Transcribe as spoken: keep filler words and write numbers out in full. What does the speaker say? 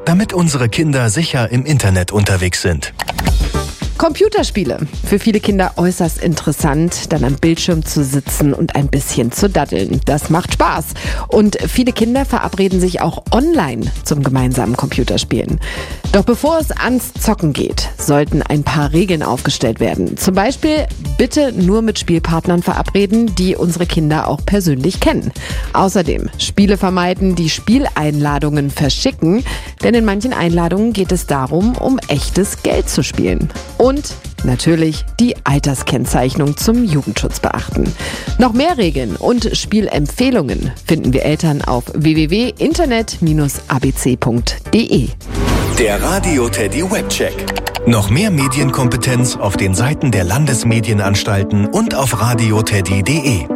damit unsere Kinder sicher im Internet unterwegs sind. Computerspiele. Für viele Kinder äußerst interessant, dann am Bildschirm zu sitzen und ein bisschen zu daddeln. Das macht Spaß. Und viele Kinder verabreden sich auch online zum gemeinsamen Computerspielen. Doch bevor es ans Zocken geht, sollten ein paar Regeln aufgestellt werden. Zum Beispiel bitte nur mit Spielpartnern verabreden, die unsere Kinder auch persönlich kennen. Außerdem Spiele vermeiden, die Spieleinladungen verschicken, denn in manchen Einladungen geht es darum, um echtes Geld zu spielen. Und natürlich die Alterskennzeichnung zum Jugendschutz beachten. Noch mehr Regeln und Spielempfehlungen finden wir Eltern auf w w w punkt internet Bindestrich a b c punkt d e. Der Radio Teddy Webcheck. Noch mehr Medienkompetenz auf den Seiten der Landesmedienanstalten und auf radio teddy punkt d e.